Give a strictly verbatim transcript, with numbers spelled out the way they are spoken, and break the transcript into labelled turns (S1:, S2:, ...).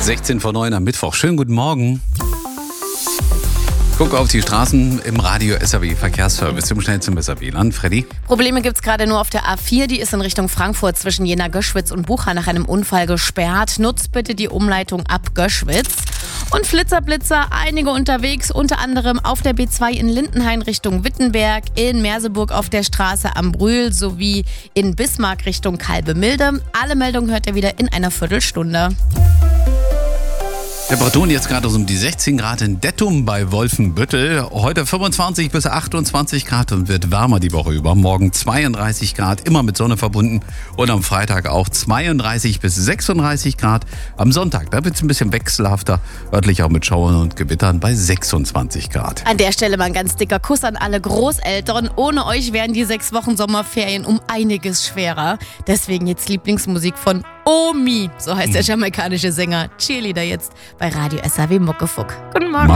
S1: sechzehn vor neun am Mittwoch. Schönen guten Morgen. Guck auf die Straßen im Radio S R W Verkehrsservice im schnellsten S R W-Land. Freddy?
S2: Probleme gibt's gerade nur auf der A vier. Die ist in Richtung Frankfurt zwischen Jena-Göschwitz und Bucha nach einem Unfall gesperrt. Nutzt bitte die Umleitung ab Göschwitz. Und Flitzer-Blitzer, einige unterwegs, unter anderem auf der B zwei in Lindenhain Richtung Wittenberg, in Merseburg auf der Straße am Brühl sowie in Bismarck Richtung Kalbemilde. Alle Meldungen hört ihr wieder in einer Viertelstunde.
S1: Temperaturen jetzt gerade so um die sechzehn Grad in Dettum bei Wolfenbüttel. Heute fünfundzwanzig bis achtundzwanzig Grad und wird wärmer die Woche über. Morgen zweiunddreißig Grad, immer mit Sonne verbunden. Und am Freitag auch zweiunddreißig bis sechsunddreißig Grad. Am Sonntag, da wird es ein bisschen wechselhafter. Örtlich auch mit Schauern und Gewittern bei sechsundzwanzig Grad.
S2: An der Stelle mal ein ganz dicker Kuss an alle Großeltern. Ohne euch wären die sechs Wochen Sommerferien um einiges schwerer. Deswegen jetzt Lieblingsmusik von Omi, so heißt der jamaikanische Sänger. Cheerleader jetzt bei Radio S R W Muckefuck. Guten Morgen.